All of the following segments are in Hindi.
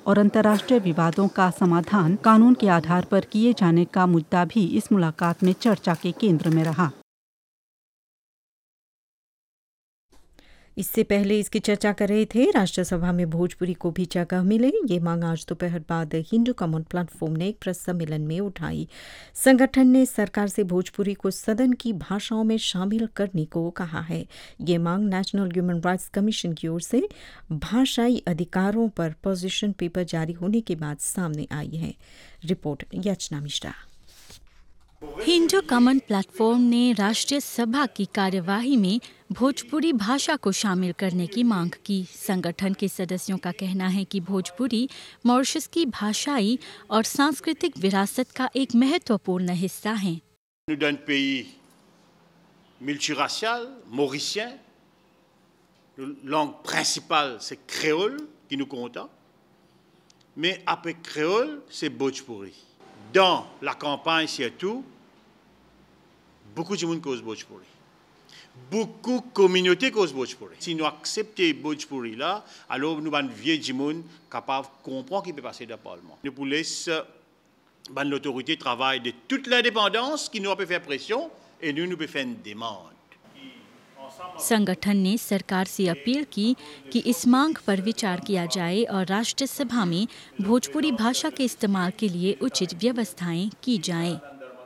और अंतर्राष्ट्रीय विवादों का समाधान कानून के आधार पर किए जाने का मुद्दा भी इस मुलाकात में चर्चा के केंद्र में रहा। इससे पहले इसकी चर्चा कर रहे थे राज्यसभा में भोजपुरी को भी जगह मिले। ये मांग आज दोपहर बाद हिंदू कॉमन प्लेटफॉर्म ने एक प्रेस सम्मेलन में उठाई। संगठन ने सरकार से भोजपुरी को सदन की भाषाओं में शामिल करने को कहा है। ये मांग नेशनल ह्यूमन राइट्स कमीशन की ओर से भाषाई अधिकारों पर पोजीशन पेपर जारी होने के बाद सामने आई है। रिपोर्ट याचना मिश्रा। हिंदू कॉमन प्लेटफॉर्म ने राष्ट्रीय सभा की कार्यवाही में भोजपुरी भाषा को शामिल करने की मांग की। संगठन के सदस्यों का कहना है कि भोजपुरी मॉरिशस की भाषाई और सांस्कृतिक विरासत का एक महत्वपूर्ण हिस्सा है। Nous d'un pays multiracial, mauricien, la langue principale c'est créole qui nous compte, mais après créole c'est Bhojpuri. Dans la campagne surtout, beaucoup de monde cause Bhojpuri. Beaucoup de communautés causent Bhojpuri. Si nous acceptons Bhojpuri là, alors nous avons vieux du monde capable de comprendre ce qui peut passer dans le Parlement. Nous pouvons laisser l'autorité travailler de toute l'indépendance qui nous peut faire pression et nous pouvons faire une demande. संगठन ने सरकार से अपील की कि इस मांग पर विचार किया जाए और राष्ट्रीय सभा में भोजपुरी भाषा के इस्तेमाल के लिए उचित व्यवस्थाएं की जाएं।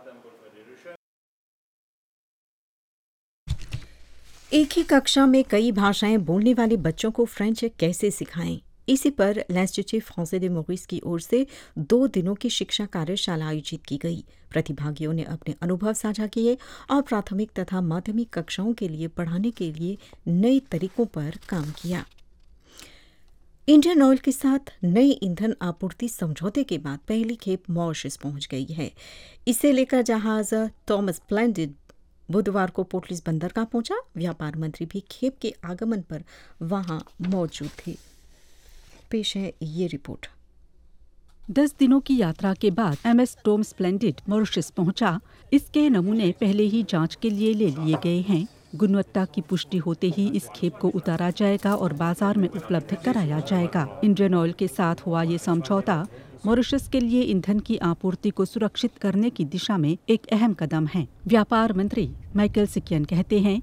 एक ही कक्षा में कई भाषाएं बोलने वाले बच्चों को फ्रेंच कैसे सिखाएं? इसी पर l'Institut Français de Maurice की ओर से 2 दिनों की शिक्षा कार्यशाला आयोजित की गई। प्रतिभागियों ने अपने अनुभव साझा किए और प्राथमिक तथा माध्यमिक कक्षाओं के लिए पढ़ाने के लिए नए तरीकों पर काम किया। इंडियन ऑयल के साथ नई ईंधन आपूर्ति समझौते के बाद पहली खेप मॉरिशस पहुंच गई है। इसे लेकर जहाज थॉमस स्प्लेंडिड बुधवार को पोर्ट लुइस बंदरगाह पहुंचा। व्यापार मंत्री भी खेप के आगमन पर वहां मौजूद थे। पेश है ये रिपोर्ट। 10 दिनों की यात्रा के बाद MS टॉम स्प्लेंडिड मॉरिशस पहुंचा। इसके नमूने पहले ही जांच के लिए ले लिए गए हैं। गुणवत्ता की पुष्टि होते ही इस खेप को उतारा जाएगा और बाजार में उपलब्ध कराया जाएगा। इंडियन ऑयल के साथ हुआ ये समझौता मॉरिशस के लिए ईंधन की आपूर्ति को सुरक्षित करने की दिशा में एक अहम कदम है। व्यापार मंत्री माइकल सिकियन कहते हैं,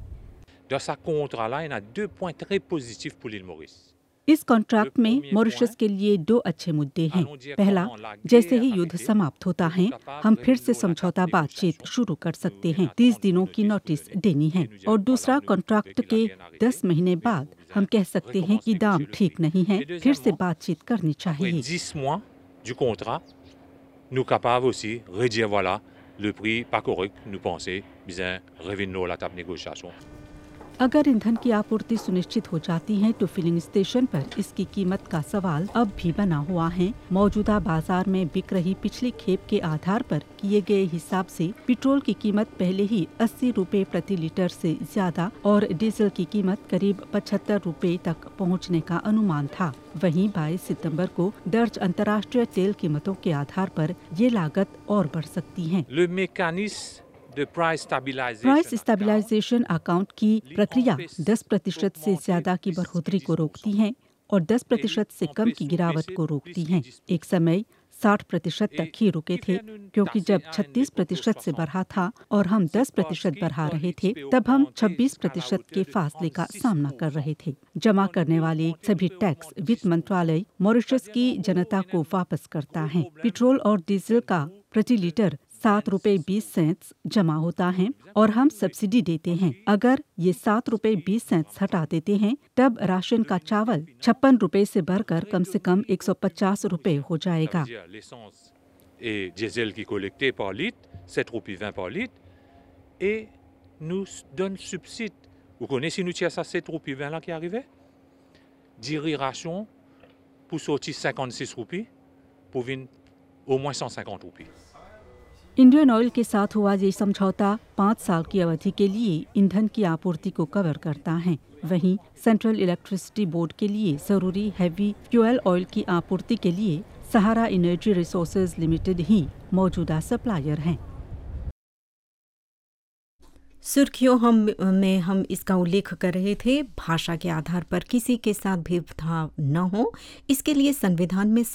इस कॉन्ट्रैक्ट में मॉरिशस के लिए 2 अच्छे मुद्दे हैं। पहला, जैसे ही युद्ध समाप्त होता है हम फिर से समझौता बातचीत शुरू कर सकते हैं। 30 दिनों की नोटिस देनी है। और दूसरा, कॉन्ट्रैक्ट के 10 महीने बाद हम कह सकते हैं कि दाम ठीक नहीं है, फिर से बातचीत करनी चाहिए। Du contrat, nous capables aussi redire voilà le prix pas correct, nous penser bien revenir la table négociation. अगर ईंधन की आपूर्ति सुनिश्चित हो जाती है तो फिलिंग स्टेशन पर इसकी कीमत का सवाल अब भी बना हुआ है। मौजूदा बाजार में बिक रही पिछली खेप के आधार पर किए गए हिसाब से पेट्रोल की कीमत पहले ही 80 रुपए प्रति लीटर से ज्यादा और डीजल की कीमत करीब 75 रुपए तक पहुंचने का अनुमान था। वहीं 22 सितंबर को दर्ज अंतर्राष्ट्रीय तेल कीमतों के आधार पर ये लागत और बढ़ सकती है। प्राइस स्टेबलाइजेशन अकाउंट की प्रक्रिया 10% से ज्यादा की बढ़ोतरी को रोकती है और 10% से कम की गिरावट को रोकती है। एक समय 60% तक ही रुके थे, क्योंकि जब 36% से बढ़ा था और हम 10% बढ़ा रहे थे, तब हम 26% के फासले का सामना कर रहे थे। जमा करने वाले सभी टैक्स वित्त मंत्रालय मॉरिशस की जनता को वापस करता है। पेट्रोल और डीजल का प्रति लीटर 7 रुपए 20 सेंट्स जमा होता है और हम सब्सिडी देते हैं। अगर ये 7 रुपए 20 सेंट्स हटा देते हैं, तब राशन का चावल 56 रुपए से बढ़कर कम से कम 150 रुपए हो जाएगा। डीजल की collecté par litre 7 रुपए 20 par litre et nous donne subside. Vous connaissez nous tiens ça 7 रुपए 20 là qui arrivait? 10 ration pour sortir 56 रुपए pour venir au moins 150 रुपए। इंडियन ऑयल के साथ हुआ ये समझौता 5 साल की अवधि के लिए ईंधन की आपूर्ति को कवर करता है। वहीं सेंट्रल इलेक्ट्रिसिटी बोर्ड के लिए जरूरी हैवी फ्यूल ऑयल की आपूर्ति के लिए सहारा एनर्जी रिसोर्सेज लिमिटेड ही मौजूदा सप्लायर हैं। सुर्खियों में हम इसका उल्लेख कर रहे थे। भाषा के आधार पर किसी के साथ भेदभाव न हो, इसके लिए संविधान में